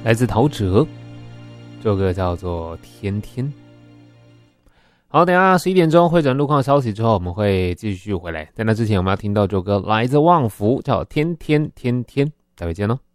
来自陶喆，这首歌叫做《天天》。好，等一下11点钟会诊路况消息之后，我们会继续回来。在那之前，我们要听到这首歌来自旺福，叫《天天天天》，待会见喽。